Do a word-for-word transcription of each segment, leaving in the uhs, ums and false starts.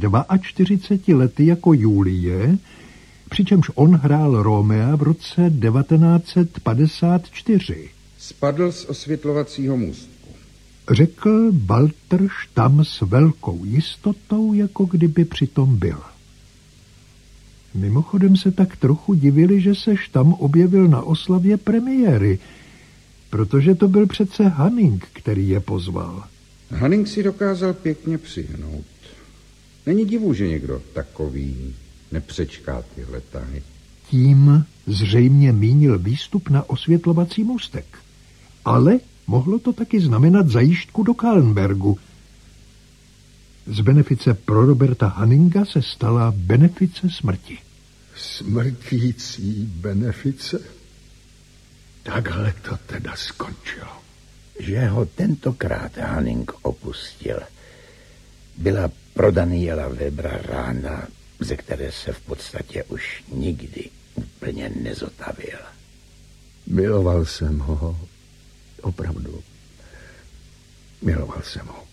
čtyřiceti dvěma lety jako Julie, přičemž on hrál Romea v roce devatenáct set padesát čtyři. Spadl z osvětlovacího můstku. Řekl Walter Stamm s velkou jistotou, jako kdyby přitom byl. Mimochodem se tak trochu divili, že se Stamm objevil na oslavě premiéry, protože to byl přece Hanning, který je pozval. Hanning si dokázal pěkně přihnout. Není divu, že někdo takový nepřečká tyhle tahy. Tím zřejmě mínil výstup na osvětlovací můstek. Ale mohlo to taky znamenat zajížďku do Kahlenbergu. Z benefice pro Roberta Hanninga se stala benefice smrti. Smrtící benefice? Takhle to teda skončilo. Že ho tentokrát Hanning opustil, byla pro Daniela Webera rána, ze které se v podstatě už nikdy úplně nezotavil. Miloval jsem ho, opravdu. Miloval jsem ho.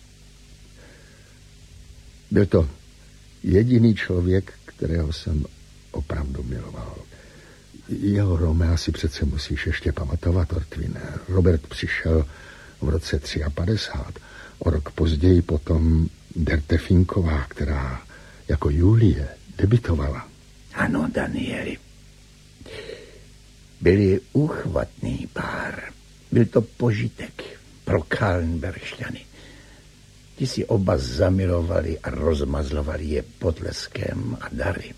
Byl to jediný člověk, kterého jsem opravdu miloval. Jeho Romea si přece musíš ještě pamatovat, Ortwin. Robert přišel v roce padesát tři. O rok později potom Derte Finková, která jako Julie debitovala. Ano, Danieli. Byli úchvatný pár. Byl to požitek pro Kahlenbergšťany. Ti si oba zamilovali a rozmazlovali je potleskem a dary.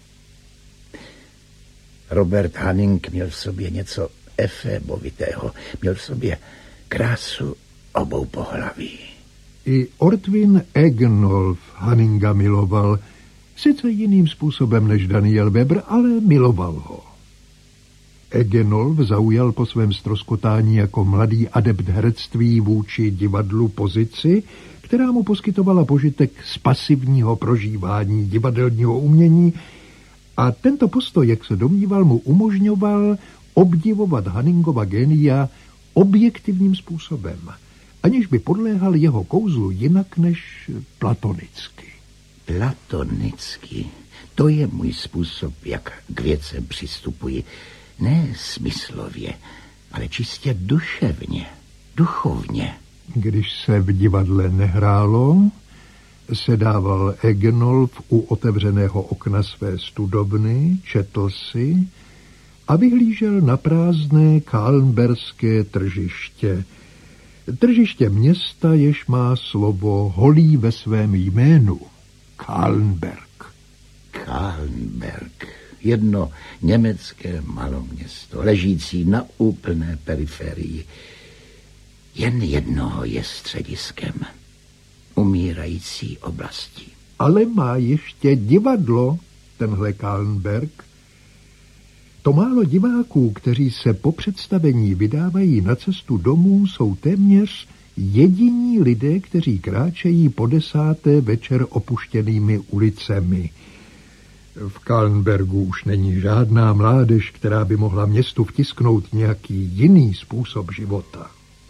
Robert Hanning měl v sobě něco efébovitého. Měl v sobě krásu obou pohlaví. I Ortwin Egenolf Hanninga miloval, sice jiným způsobem než Daniel Weber, ale miloval ho. Egenolf zaujal po svém ztroskotání jako mladý adept herectví vůči divadlu pozici, která mu poskytovala požitek z pasivního prožívání divadelního umění, a tento postoj, jak se domníval, mu umožňoval obdivovat Hanningova génia objektivním způsobem, aniž by podléhal jeho kouzlu jinak než platonicky. Platonicky? To je můj způsob, jak k věcem přistupuji. Ne smyslově, ale čistě duševně, duchovně. Když se v divadle nehrálo, sedával Egenolf u otevřeného okna své studovny, četl si a vyhlížel na prázdné kahlenberské tržiště. Tržiště města, jež má slovo holí ve svém jménu. Kahlenberg. Kahlenberg. Jedno německé maloměsto, ležící na úplné periferii. Jen jednoho je střediskem umírající oblasti. Ale má ještě divadlo, tenhle Kahlenberg. To málo diváků, kteří se po představení vydávají na cestu domů, jsou téměř jediní lidé, kteří kráčejí po desáté večer opuštěnými ulicemi. V Kahlenbergu už není žádná mládež, která by mohla městu vtisknout nějaký jiný způsob života.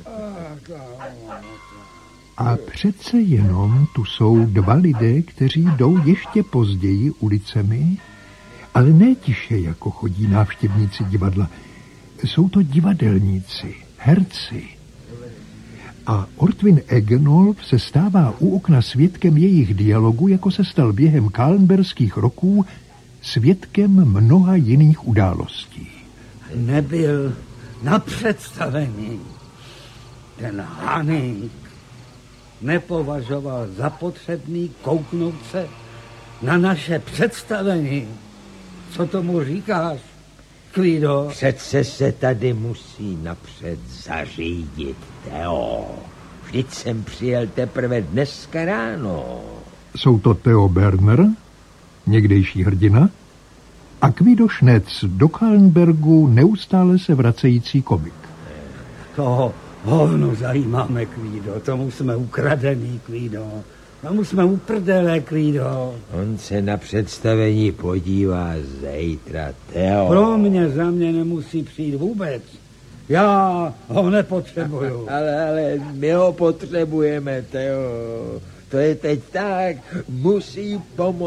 A přece jenom tu jsou dva lidé, kteří jdou ještě později ulicemi, ale ne tiše, jako chodí návštěvníci divadla. Jsou to divadelníci, herci. A Ortwin Egenolf se stává u okna svědkem jejich dialogu, jako se stal během kahlenberských roků svědkem mnoha jiných událostí. Nebyl na představení. Ten Hanning nepovažoval za potřebný kouknout se na naše představení. Co tomu říkáš, Kvído? Přece se tady musí napřed zařídit, Theo. Vždyť jsem přijel teprve dneska ráno. Jsou to Theo Berner, někdejší hrdina, a Kvído Schnetz, do Kahlenbergu neustále se vracející komik. Toho hovno zajímáme, Kvído. Tomu jsme ukradený, Kvído. Tomu jsme uprdele, Kvído. On se na představení podívá zítra, Theo. Pro mě, za mě nemusí přijít vůbec. Já ho nepotřebuju. Ale, ale my ho potřebujeme, Theo. To je teď tak. Musí pomoct.